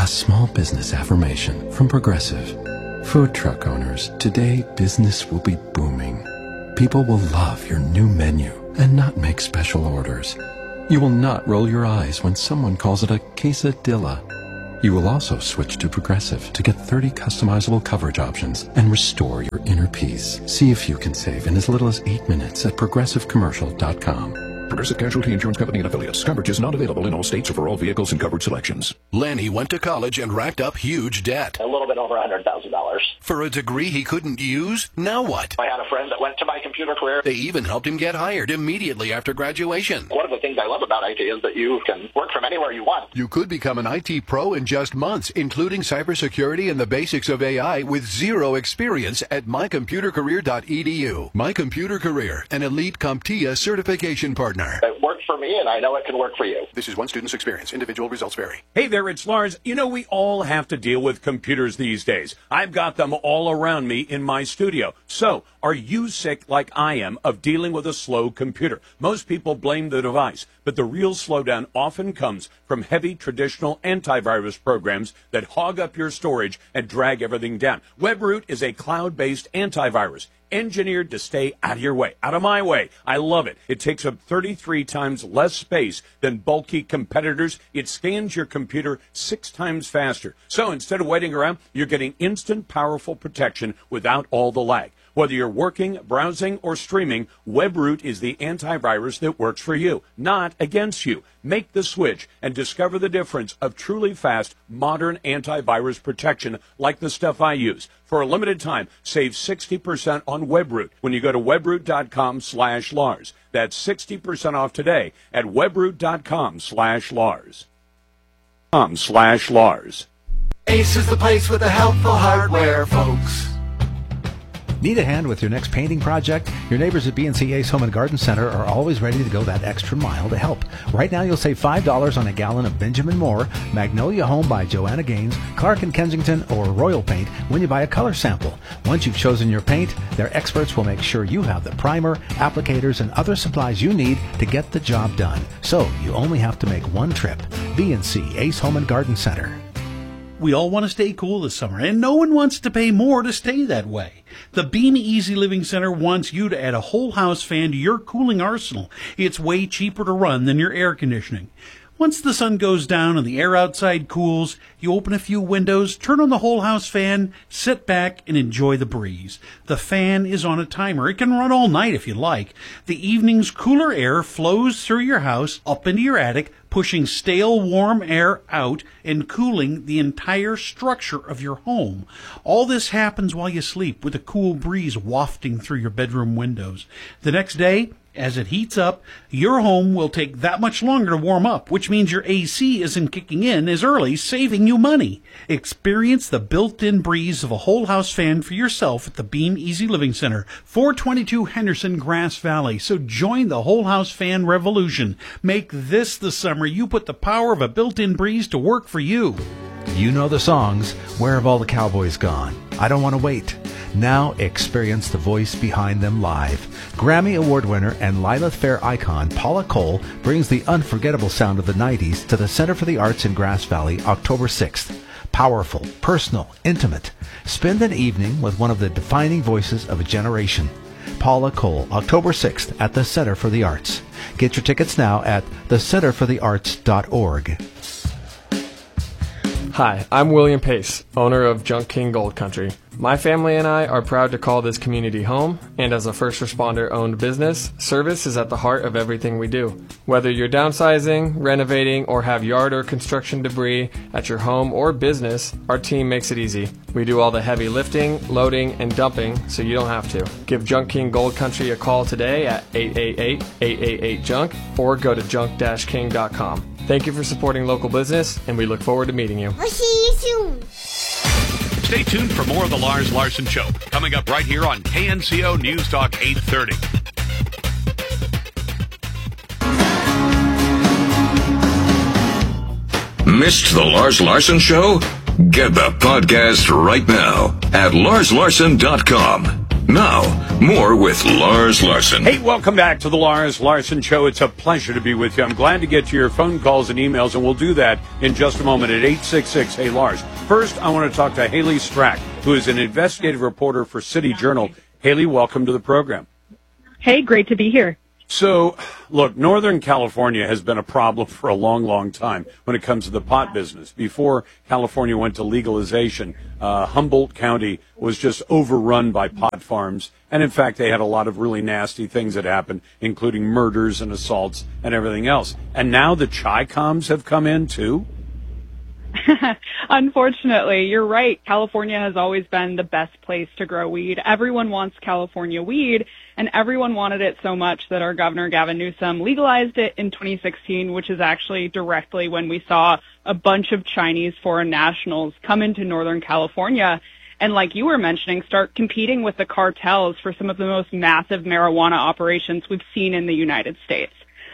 small business affirmation from Progressive. Food truck owners, today business will be booming. People will love your new menu and not make special orders. You will not roll your eyes when someone calls it a quesadilla. You will also switch to Progressive to get 30 customizable coverage options and restore your inner peace. See if you can save in as little as 8 minutes at progressivecommercial.com. Progressive Casualty Insurance Company and affiliates. Coverage is not available in all states or for all vehicles and coverage selections. Lanny went to college and racked up huge debt. A little bit over $100,000. For a degree he couldn't use? Now what? I had a friend that went to my computer career. They even helped him get hired immediately after graduation. One of the things I love about IT is that you can work from anywhere you want. You could become an IT pro in just months, including cybersecurity and the basics of AI with zero experience at mycomputercareer.edu. My Computer Career, an elite CompTIA certification partner. It worked for me, and I know it can work for you. This is one student's experience. Individual results vary. Hey there, it's Lars. You know, we all have to deal with computers these days. I've got them all around me in my studio. So, are you sick like I am of dealing with a slow computer? Most people blame the device, but the real slowdown often comes from heavy traditional antivirus programs that hog up your storage and drag everything down. WebRoot is a cloud-based antivirus engineered to stay out of your way, out of my way. I love it. It takes up 33 times less space than bulky competitors. It scans your computer 6 times faster. So instead of waiting around, you're getting instant, powerful protection without all the lag. Whether you're working, browsing, or streaming, WebRoot is the antivirus that works for you, not against you. Make the switch and discover the difference of truly fast, modern antivirus protection like the stuff I use. For a limited time, save 60% on WebRoot when you go to webroot.com/Lars. That's 60% off today at webroot.com/Lars. .com/Lars. Ace is the place with the helpful hardware, folks. Need a hand with your next painting project? Your neighbors at B&C Ace Home and Garden Center are always ready to go that extra mile to help. Right now, you'll save $5 on a gallon of Benjamin Moore, Magnolia Home by Joanna Gaines, Clark & Kensington, or Royal Paint when you buy a color sample. Once you've chosen your paint, their experts will make sure you have the primer, applicators, and other supplies you need to get the job done. So you only have to make one trip. B&C Ace Home and Garden Center. We all want to stay cool this summer, and no one wants to pay more to stay that way. The Beam Easy Living Center wants you to add a whole house fan to your cooling arsenal. It's way cheaper to run than your air conditioning. Once the sun goes down and the air outside cools, you open a few windows, turn on the whole house fan, sit back, and enjoy the breeze. The fan is on a timer. It can run all night if you like. The evening's cooler air flows through your house, up into your attic, pushing stale, warm air out and cooling the entire structure of your home. All this happens while you sleep with a cool breeze wafting through your bedroom windows. The next day, as it heats up, your home will take that much longer to warm up, which means your AC isn't kicking in as early, saving you money. Experience the built-in breeze of a whole house fan for yourself at the Beam Easy Living Center, 422 Henderson, Grass Valley. So join the whole house fan revolution. Make this the summer you put the power of a built-in breeze to work for you. You know the songs. Where have all the cowboys gone? I Don't Want to Wait. Now experience the voice behind them live. Grammy Award winner and Lilith Fair icon Paula Cole brings the unforgettable sound of the 90s to the Center for the Arts in Grass Valley October 6th. Powerful, personal, intimate. Spend an evening with one of the defining voices of a generation. Paula Cole, October 6th at the Center for the Arts. Get your tickets now at thecenterforthearts.org. Hi, I'm William Pace, owner of Junk King Gold Country. My family and I are proud to call this community home, and as a first responder-owned business, service is at the heart of everything we do. Whether you're downsizing, renovating, or have yard or construction debris at your home or business, our team makes it easy. We do all the heavy lifting, loading, and dumping, so you don't have to. Give Junk King Gold Country a call today at 888-888-JUNK or go to junk-king.com. Thank you for supporting local business, and we look forward to meeting you. I'll see you soon. Stay tuned for more of the Lars Larson Show, coming up right here on KNCO News Talk 830. Missed the Lars Larson Show? Get the podcast right now at larslarson.com. Now, more with Lars Larson. Hey, welcome back to the Lars Larson Show. It's a pleasure to be with you. I'm glad to get to your phone calls and emails, and we'll do that in just a moment at 866-HEY-LARS. First, I want to talk to Haley Strack, who is an investigative reporter for City Journal. Haley, welcome to the program. Hey, great to be here. So, look, Northern California has been a problem for a long, long time when it comes to the pot business. Before California went to legalization, Humboldt County was just overrun by pot farms. And, in fact, they had a lot of really nasty things that happened, including murders and assaults and everything else. And now the Chi-Coms have come in, too? Unfortunately, you're right. California has always been the best place to grow weed. Everyone wants California weed, and everyone wanted it so much that our governor, Gavin Newsom, legalized it in 2016, which is actually directly when we saw a bunch of Chinese foreign nationals come into Northern California and, like you were mentioning, start competing with the cartels for some of the most massive marijuana operations we've seen in the United States.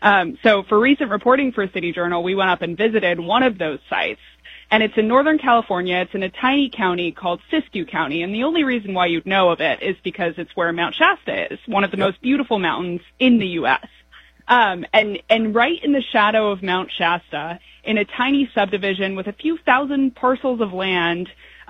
So for recent reporting for City Journal, we went up and visited one of those sites. And it's in Northern California. It's in a tiny county called Siskiyou County. And the only reason why you'd know of it is because it's where Mount Shasta is, one of the most beautiful mountains in the U.S. And right in the shadow of Mount Shasta, in a tiny subdivision with a few thousand parcels of land,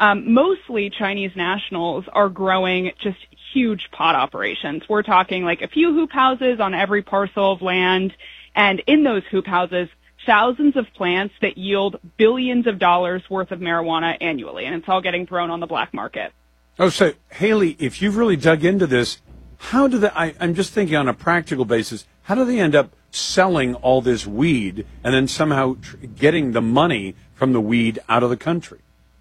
mostly Chinese nationals are growing just huge pot operations. We're talking like a few hoop houses on every parcel of land. And in those hoop houses, thousands of plants that yield billions of dollars worth of marijuana annually, and it's all getting thrown on the black market. Oh, so, Haley, if you've really dug into this, how do I'm just thinking on a practical basis, how do they end up selling all this weed and then somehow getting the money from the weed out of the country?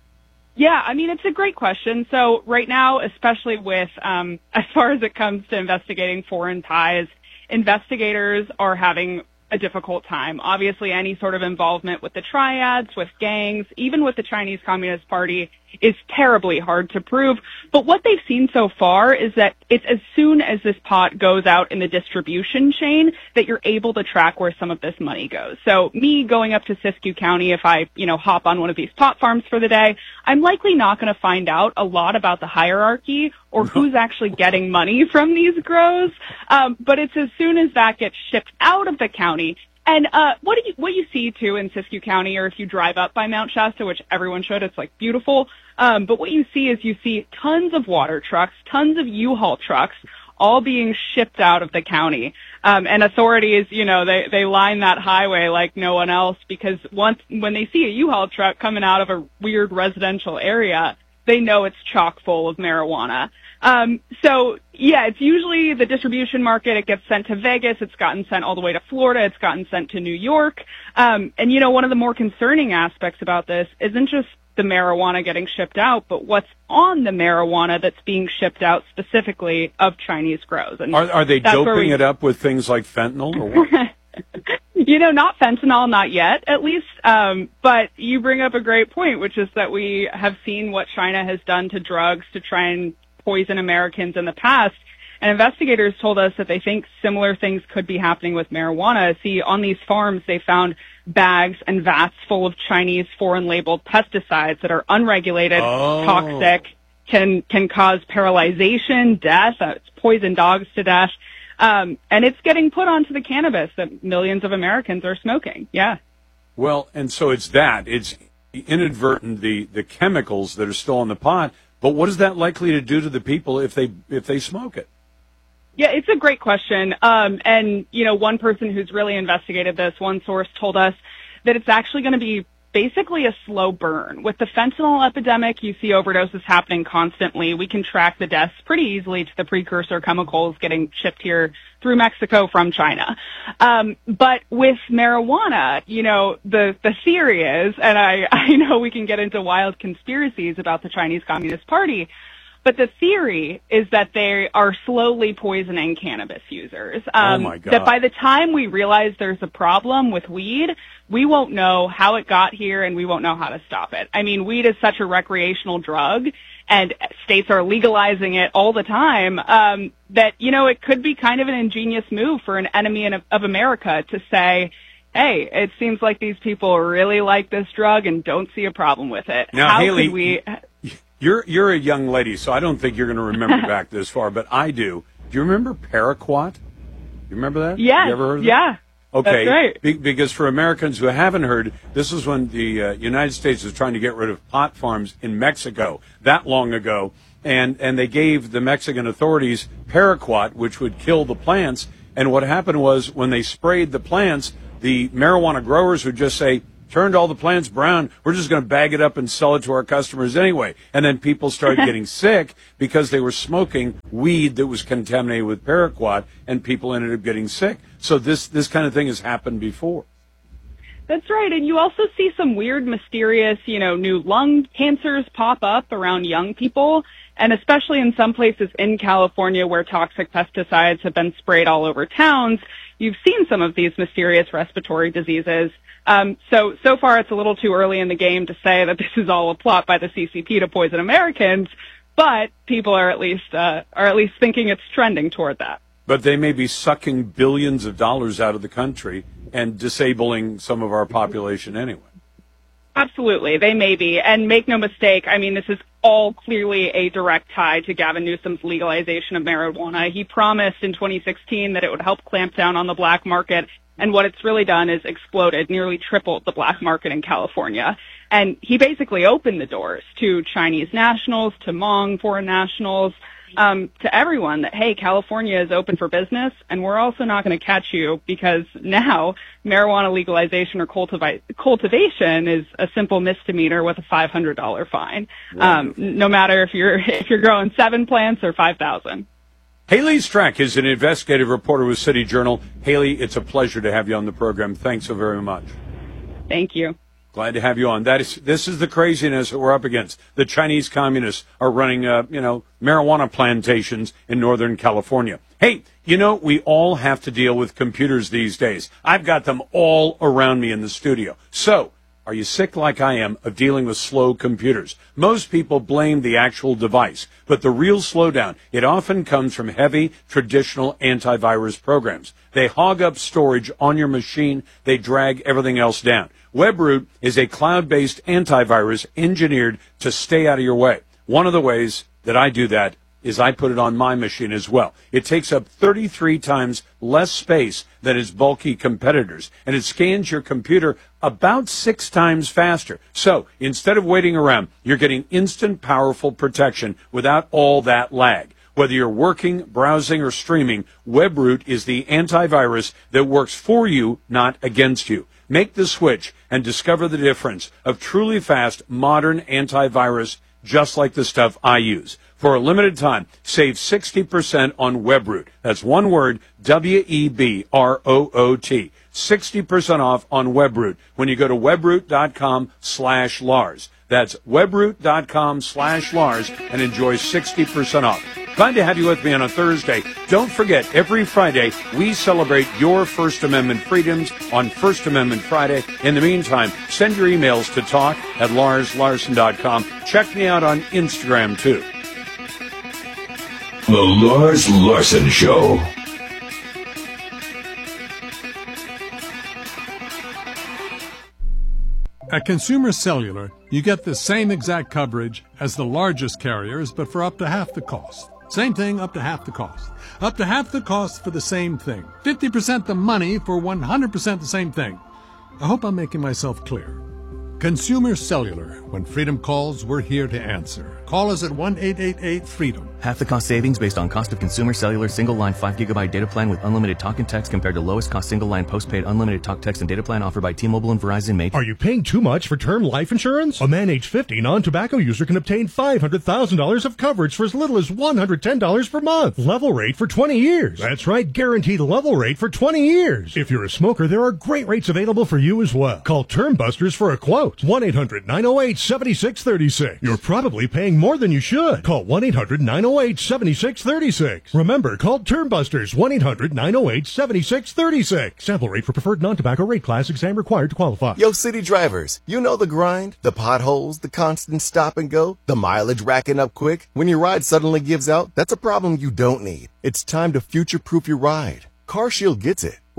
Yeah, I mean, it's a great question. So right now, especially with, as far as it comes to investigating foreign ties, investigators are having a difficult time. Obviously, any sort of involvement with the triads, with gangs, even with the Chinese Communist Party is terribly hard to prove. But what they've seen so far is that it's as soon as this pot goes out in the distribution chain that you're able to track where some of this money goes. So me going up to Siskiyou County, if I, hop on one of these pot farms for the day, I'm likely not going to find out a lot about the hierarchy or who's actually getting money from these grows. But it's as soon as that gets shipped out of the county. And what you see, too, in Siskiyou County, or if you drive up by Mount Shasta, which everyone should, it's, beautiful. But what you see is you see tons of water trucks, tons of U-Haul trucks, all being shipped out of the county. And authorities, they line that highway like no one else because when they see a U-Haul truck coming out of a weird residential area, they know it's chock full of marijuana. So yeah, it's usually the distribution market. It gets sent to Vegas. It's gotten sent all the way to Florida. It's gotten sent to New York. And one of the more concerning aspects about this isn't just the marijuana getting shipped out, but what's on the marijuana that's being shipped out specifically of Chinese grows. And are they doping it up with things like fentanyl or what? Not fentanyl, not yet, at least. But you bring up a great point, which is that we have seen what China has done to drugs to try and poison Americans in the past. And investigators told us that they think similar things could be happening with marijuana. See, on these farms, they found bags and vats full of Chinese foreign labeled pesticides that are unregulated, toxic, can cause paralyzation, death. It's poisoned dogs to death. And it's getting put onto the cannabis that millions of Americans are smoking. Yeah. Well, and so it's inadvertent, the chemicals that are still in the pot. But what is that likely to do to the people if they smoke it? Yeah, it's a great question. And one person who's really investigated this, one source told us that it's actually going to be basically a slow burn. With the fentanyl epidemic, you see overdoses happening constantly. We can track the deaths pretty easily to the precursor chemicals getting shipped here through Mexico from China. But with marijuana, the theory is, and I know we can get into wild conspiracies about the Chinese Communist Party, but the theory is that they are slowly poisoning cannabis users. Oh my God. That by the time we realize there's a problem with weed, we won't know how it got here and we won't know how to stop it. I mean, weed is such a recreational drug and states are legalizing it all the time, that, it could be kind of an ingenious move for an enemy of America to say, hey, it seems like these people really like this drug and don't see a problem with it. Now, how Haley, could we... You're a young lady, so I don't think you're going to remember back this far, but I do. Do you remember Paraquat? You remember that? Yeah. You ever heard of yeah. that? Okay. That's right. Because for Americans who haven't heard, this is when the United States was trying to get rid of pot farms in Mexico that long ago, and they gave the Mexican authorities Paraquat, which would kill the plants. And what happened was when they sprayed the plants, the marijuana growers would just say, turned all the plants brown, we're just going to bag it up and sell it to our customers anyway. And then people started getting sick because they were smoking weed that was contaminated with Paraquat, and people ended up getting sick. So this kind of thing has happened before. That's right. And you also see some weird, mysterious, new lung cancers pop up around young people. And especially in some places in California where toxic pesticides have been sprayed all over towns, you've seen some of these mysterious respiratory diseases. So far it's a little too early in the game to say that this is all a plot by the CCP to poison Americans, but people are at least thinking it's trending toward that. But they may be sucking billions of dollars out of the country and disabling some of our population anyway. Absolutely, they may be. And make no mistake, I mean, this is all clearly a direct tie to Gavin Newsom's legalization of marijuana. He promised in 2016 that it would help clamp down on the black market. And what it's really done is exploded, nearly tripled the black market in California. And he basically opened the doors to Chinese nationals, to Hmong foreign nationals, to everyone that, hey, California is open for business, and we're also not going to catch you because now marijuana legalization or cultivation is a simple misdemeanor with a $500 fine, no matter if you're growing 7 plants or 5,000. Haley Strack is an investigative reporter with City Journal. Haley, it's a pleasure to have you on the program. Thanks so very much. Thank you. Glad to have you on. This is the craziness that we're up against. The Chinese communists are running, marijuana plantations in Northern California. Hey, we all have to deal with computers these days. I've got them all around me in the studio. So, are you sick like I am of dealing with slow computers? Most people blame the actual device, but the real slowdown, it often comes from heavy, traditional antivirus programs. They hog up storage on your machine. They drag everything else down. WebRoot is a cloud-based antivirus engineered to stay out of your way. One of the ways that I do that is I put it on my machine as well. It takes up 33 times less space than its bulky competitors, and it scans your computer about 6 times faster. So instead of waiting around, you're getting instant, powerful protection without all that lag. Whether you're working, browsing, or streaming, WebRoot is the antivirus that works for you, not against you. Make the switch and discover the difference of truly fast, modern antivirus just like the stuff I use. For a limited time, save 60% on WebRoot. That's one word, WEBROOT. 60% off on WebRoot when you go to webroot.com/Lars. That's webroot.com/Lars and enjoy 60% off. Glad to have you with me on a Thursday. Don't forget, every Friday, we celebrate your First Amendment freedoms on First Amendment Friday. In the meantime, send your emails to talk@LarsLarson.com. Check me out on Instagram, too. The Lars Larson Show. At Consumer Cellular, you get the same exact coverage as the largest carriers, but for up to half the cost. Same thing, up to half the cost. Up to half the cost for the same thing. 50% the money for 100% the same thing. I hope I'm making myself clear. Consumer Cellular. When freedom calls, we're here to answer. Call us at 1-888-FREEDOM. Half the cost savings based on cost of Consumer Cellular single-line 5GB data plan with unlimited talk and text compared to lowest cost single-line postpaid unlimited talk, text, and data plan offered by T-Mobile and Verizon. Mate. Are you paying too much for term life insurance? A man age 50 non-tobacco user can obtain $500,000 of coverage for as little as $110 per month. Level rate for 20 years. That's right, guaranteed level rate for 20 years. If you're a smoker, there are great rates available for you as well. Call Term Busters for a quote. 1-800-908-7636. You're probably paying more than you should. Call 1-800-908-7636. Remember, call Term Busters. 1-800-908-7636. Sample rate for preferred non-tobacco rate class. Exam required to qualify. Yo, city drivers, you know the grind, the potholes, the constant stop and go, the mileage racking up quick. When your ride suddenly gives out, that's a problem you don't need. It's time to future-proof your ride. CarShield gets it.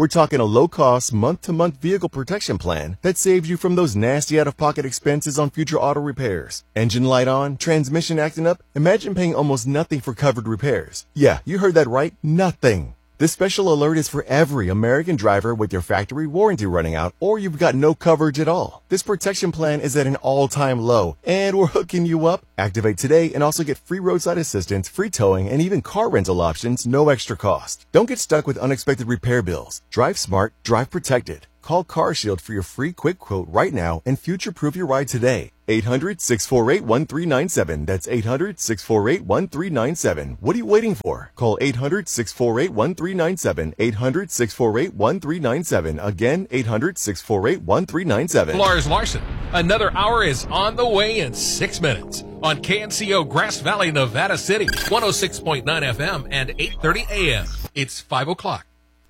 We're talking a low-cost, month-to-month vehicle protection plan that saves you from those nasty out-of-pocket expenses on future auto repairs. Engine light on, transmission acting up? Imagine paying almost nothing for covered repairs. Yeah, you heard that right. Nothing. This special alert is for every American driver with your factory warranty running out or you've got no coverage at all. This protection plan is at an all-time low, and we're hooking you up. Activate today and also get free roadside assistance, free towing, and even car rental options, no extra cost. Don't get stuck with unexpected repair bills. Drive smart, drive protected. Call CarShield for your free quick quote right now and future-proof your ride today. 800-648-1397. That's 800-648-1397. What are you waiting for? Call 800-648-1397. 800-648-1397. Again, 800-648-1397. Lars Larson. Another hour is on the way in 6 minutes on KNCO Grass Valley, Nevada City, 106.9 FM and 8:30 a.m. It's 5 o'clock.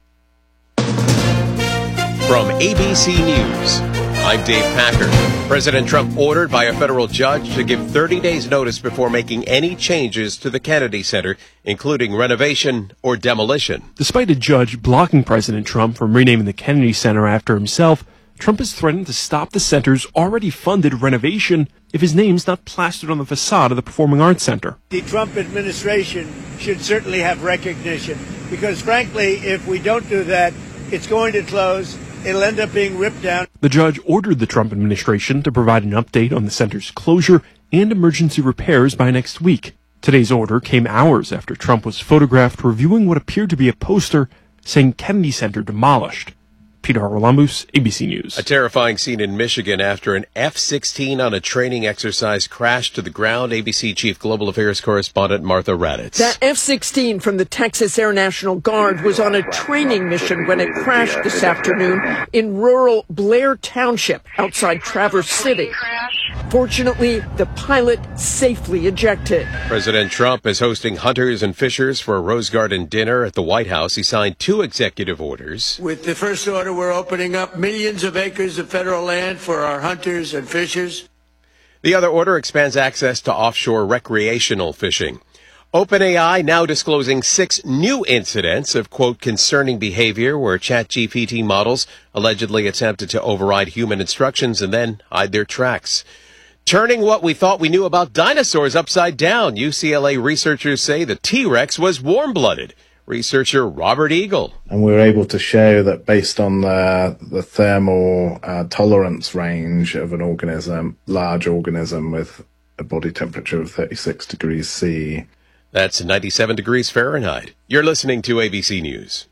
From ABC News, I'm Dave Packer. President Trump ordered by a federal judge to give 30 days notice before making any changes to the Kennedy Center, including renovation or demolition. Despite a judge blocking President Trump from renaming the Kennedy Center after himself, Trump has threatened to stop the center's already funded renovation if his name's not plastered on the facade of the Performing Arts Center. The Trump administration should certainly have recognition because, frankly, if we don't do that, it's going to close. It'll end up being ripped down. The judge ordered the Trump administration to provide an update on the center's closure and emergency repairs by next week. Today's order came hours after Trump was photographed reviewing what appeared to be a poster saying Kennedy Center demolished. Peter Haralambous, ABC News. A terrifying scene in Michigan after an F-16 on a training exercise crashed to the ground. ABC Chief Global Affairs Correspondent Martha Raddatz. That F-16 from the Texas Air National Guard was on a training mission when it crashed this afternoon in rural Blair Township outside Traverse City. Fortunately, the pilot safely ejected. President Trump is hosting hunters and fishers for a Rose Garden dinner at the White House. He signed 2 executive orders. With the first order, we're opening up millions of acres of federal land for our hunters and fishers. The other order expands access to offshore recreational fishing. OpenAI now disclosing 6 new incidents of, quote, concerning behavior where ChatGPT models allegedly attempted to override human instructions and then hide their tracks. Turning what we thought we knew about dinosaurs upside down. UCLA researchers say the T-Rex was warm-blooded. Researcher Robert Eagle. And we were able to show that based on the thermal tolerance range of an organism, large organism with a body temperature of 36 degrees C. That's 97 degrees Fahrenheit. You're listening to ABC News.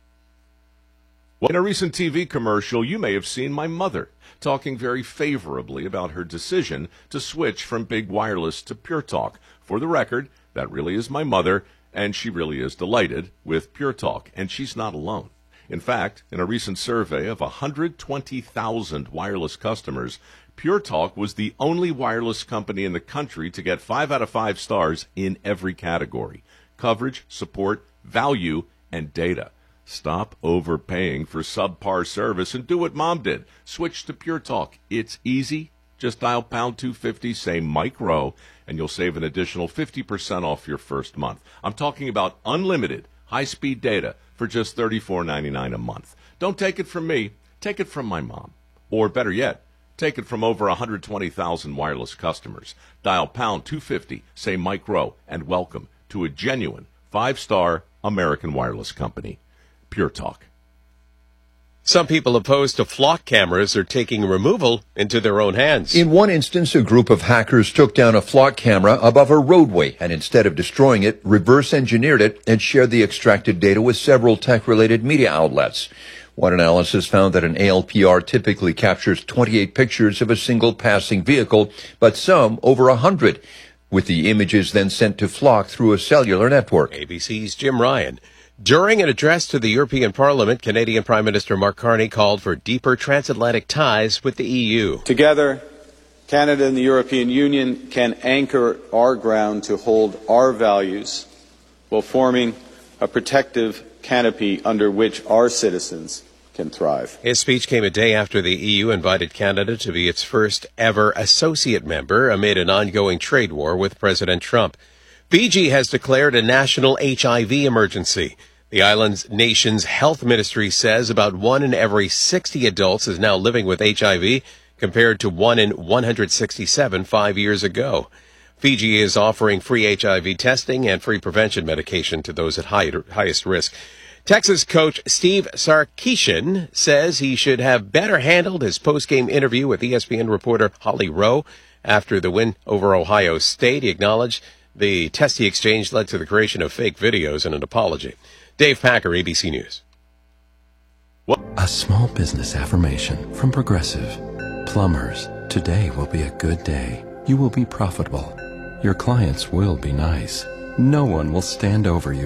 In a recent TV commercial, you may have seen my mother talking very favorably about her decision to switch from big wireless to Pure Talk. For the record, that really is my mother, and she really is delighted with Pure Talk, and she's not alone. In fact, in a recent survey of 120,000 wireless customers, Pure Talk was the only wireless company in the country to get 5 out of 5 stars in every category: coverage, support, value, and data. Stop overpaying for subpar service and do what Mom did. Switch to Pure Talk. It's easy. Just dial pound 250, say Mike Rowe, and you'll save an additional 50% off your first month. I'm talking about unlimited, high-speed data for just $34.99 a month. Don't take it from me. Take it from my mom. Or better yet, take it from over 120,000 wireless customers. Dial pound 250, say Mike Rowe, and welcome to a genuine 5-star American wireless company. Pure Talk. Some people opposed to flock cameras are taking removal into their own hands. In one instance, a group of hackers took down a flock camera above a roadway and instead of destroying it, reverse engineered it and shared the extracted data with several tech-related media outlets. One analysis found that an ALPR typically captures 28 pictures of a single passing vehicle, but some over 100, with the images then sent to Flock through a cellular network. ABC's Jim Ryan. During an address to the European Parliament, Canadian Prime Minister Mark Carney called for deeper transatlantic ties with the EU. Together, Canada and the European Union can anchor our ground to hold our values while forming a protective canopy under which our citizens can thrive. His speech came a day after the EU invited Canada to be its first ever associate member amid an ongoing trade war with President Trump. Fiji has declared a national HIV emergency. The The island's nation's health ministry says about 1 in every 60 adults is now living with HIV, compared to 1 in 167 5 years ago. Fiji is offering free HIV testing and free prevention medication to those at highest risk. Texas coach Steve Sarkisian says he should have better handled his post-game interview with ESPN reporter Holly Rowe after the win over Ohio State. He acknowledged the testy exchange led to the creation of fake videos and an apology. Dave Packer, ABC News. A small business affirmation from Progressive. Plumbers, today will be a good day. You will be profitable. Your clients will be nice. No one will stand over you.